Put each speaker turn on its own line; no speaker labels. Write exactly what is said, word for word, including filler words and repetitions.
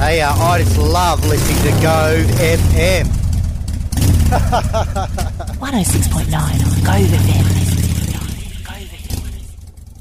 Hey, uh, I just love listening to Gove F M.
one oh six point nine on Gove F M.